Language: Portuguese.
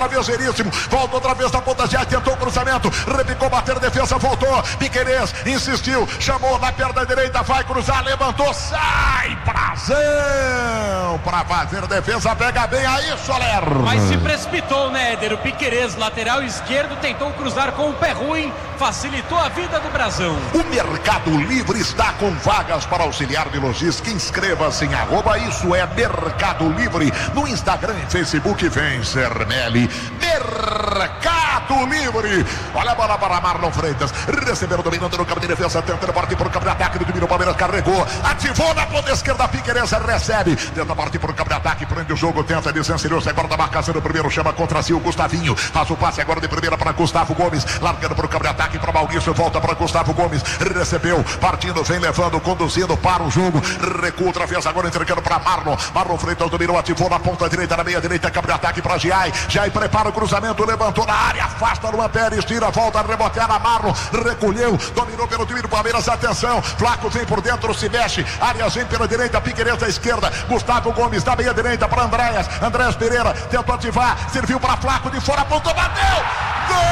outra vez Veríssimo, volta outra vez na ponta já, tentou o cruzamento, repicou, bater, defesa, voltou, Piquerez insistiu, chamou na perna direita, vai cruzar, levantou, sai, Brazão, pra fazer defesa, pega bem aí, Soler. Mas se precipitou, né, Éder? O Piquerez, lateral esquerdo, tentou cruzar com o pé ruim, facilitou a vida do Brazão. O Mercado Livre está com vagas para auxiliar de logística. Inscreva-se em @isso é Mercado Livre no Instagram e Facebook. Vem Cermelli, Mercado Livre. Olha a bola para Marlon Freitas, receberam, dominando no campo de defesa, tentando partir por campo de ataque do time do Palmeiras, carregou, ativou na ponta esquerda, Piquerez recebe, tenta partir por campo de ataque, prende o jogo, tenta desencerou-se agora da marcação do primeiro, chama contra si o Gustavinho, faz o passe agora de primeira para Gustavo Gomes, largando por campo de ataque para Maurício, volta para Gustavo Gomes, recebeu, partindo, vem levando, conduzindo para o jogo, recua outra vez agora entregando para Marlon Freitas dominou, ativou na ponta direita, na meia direita, campo de ataque para Giai prepara o cruzamento, levantou na área, afasta Luan Pérez, tira, volta a rebotear a Marlon, recolheu, dominou pelo time do Palmeiras, atenção, Flaco vem por dentro, se mexe, Arias vem pela direita, Piquerez à esquerda, Gustavo Gomes da meia direita para Andréas Pereira, tentou ativar, serviu para Flaco de fora, apontou, bateu, gol!